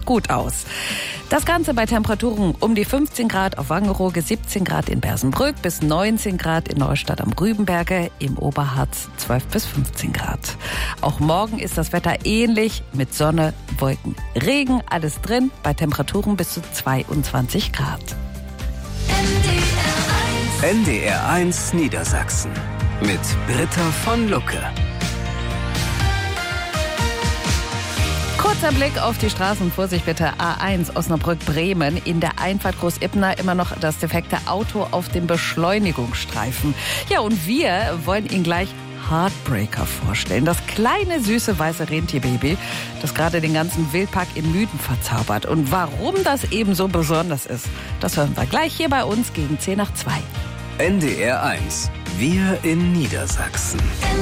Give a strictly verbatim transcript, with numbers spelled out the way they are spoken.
gut aus. Das Ganze bei Temperaturen um die fünfzehn Grad auf Wangerooge, siebzehn Grad in Bersenbrück bis neunzehn Grad in Neustadt am Rübenberge, im Oberharz zwölf bis fünfzehn Grad. Auch morgen ist das Wetter ähnlich mit Sonne, Wolken, Regen, alles drin bei Temperaturen bis zu zweiundzwanzig Grad. N D R eins Niedersachsen mit Britta von Lucke. Kurzer Blick auf die Straßen. Vorsicht bitte. A eins Osnabrück-Bremen. In der Einfahrt Groß-Ippner immer noch das defekte Auto auf dem Beschleunigungsstreifen. Ja, und wir wollen Ihnen gleich Heartbreaker vorstellen. Das kleine, süße, weiße Rentierbaby, das gerade den ganzen Wildpark in Müden verzaubert. Und warum das eben so besonders ist, das hören wir gleich hier bei uns gegen zehn nach zwei. N D R eins. Wir in Niedersachsen.